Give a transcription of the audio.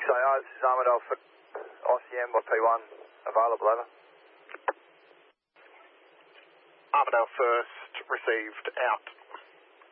6AO, this is Armadale for ICM by P1, available, over. Armadale first, received, out.